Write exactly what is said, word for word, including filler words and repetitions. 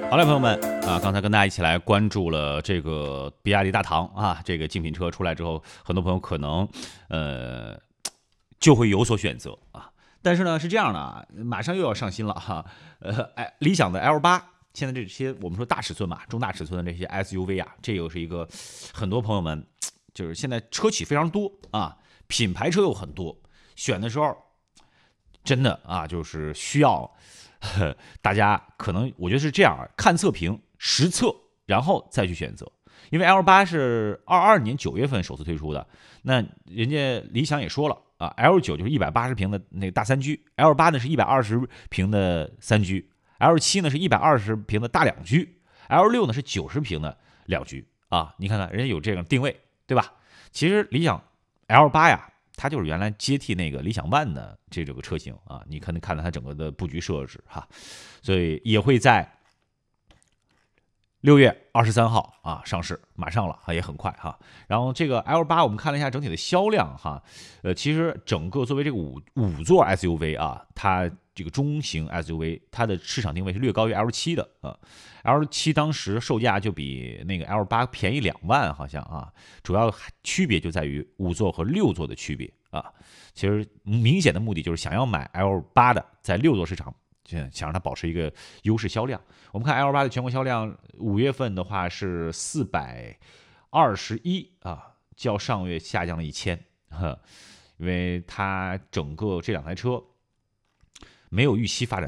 好嘞，朋友们啊，刚才跟大家一起来关注了这个比亚迪大唐啊，这个竞品车出来之后，很多朋友可能呃就会有所选择啊。但是呢，是这样的啊，马上又要上新了哈，呃，哎，理想的 L 八，现在这些我们说大尺寸嘛，中大尺寸的这些 S U V 啊，这又是一个很多朋友们就是现在车企非常多啊，品牌车又很多，选的时候真的啊，就是需要。大家可能我觉得是这样啊，看测评实测，然后再去选择。因为 L 八是二二年九月份首次推出的，那人家理想也说了啊 ，L 九就是一百八十平的那个大三居 ，L 八呢是一百二十平的三居 ，L 七呢是一百二十平的大两居 ，L 六呢是九十平的两居啊。你看看人家有这个定位，对吧？其实理想 L 八呀。它就是原来接替那个理想ONE的这这个车型啊，你可能看到它整个的布局设置哈，所以也会在六月二十三号啊上市，马上了啊，也很快哈。然后这个 L 八我们看了一下整体的销量哈，呃，其实整个作为这个五五座 S U V 啊，它这个中型 S U V 它的市场定位是略高于 L 七的啊 ，L 七当时售价就比那个 L 八便宜两万好像啊，主要区别就在于五座和六座的区别啊。其实明显的目的就是想要买 L 八的，在六座市场。想让它保持一个优势销量。我们看 L 八的全国销量，五月份的话是四百二十一啊，较上月下降了一千，因为它整个这两台车没有预期发展